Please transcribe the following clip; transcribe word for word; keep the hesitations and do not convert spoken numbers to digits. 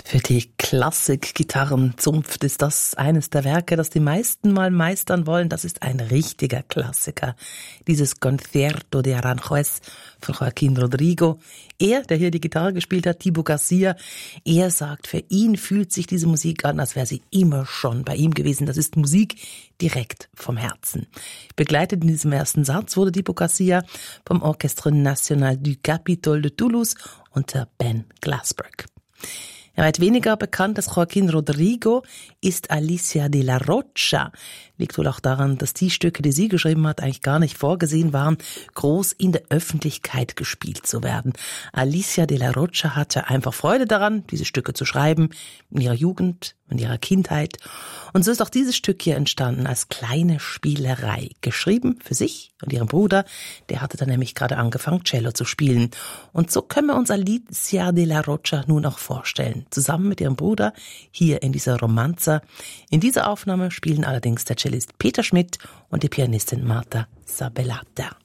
Für die Klassik-Gitarrenzunft ist das eines der Werke, das die meisten mal meistern wollen. Das ist ein richtiger Klassiker. Dieses Concierto de Aranjuez von Joaquín Rodrigo. Er, der hier die Gitarre gespielt hat, Thibaut Garcia, er sagt, für ihn fühlt sich diese Musik an, als wäre sie immer schon bei ihm gewesen. Das ist Musik direkt vom Herzen. Begleitet in diesem ersten Satz wurde Thibaut Garcia vom Orchestre National du Capitole de Toulouse unter Ben Glassberg. Ja, weit weniger bekannt als Joaquín Rodrigo ist Alicia de la Rocha. Liegt wohl auch daran, dass die Stücke, die sie geschrieben hat, eigentlich gar nicht vorgesehen waren, groß in der Öffentlichkeit gespielt zu werden. Alicia de la Rocha hatte einfach Freude daran, diese Stücke zu schreiben, in ihrer Jugend, in ihrer Kindheit. Und so ist auch dieses Stück hier entstanden als kleine Spielerei. Geschrieben für sich und ihren Bruder, der hatte dann nämlich gerade angefangen, Cello zu spielen. Und so können wir uns Alicia de la Rocha nun auch vorstellen. Zusammen mit ihrem Bruder hier in dieser Romanza. In dieser Aufnahme spielen allerdings der Cellist Peter Schmidt und die Pianistin Marta Sabellata.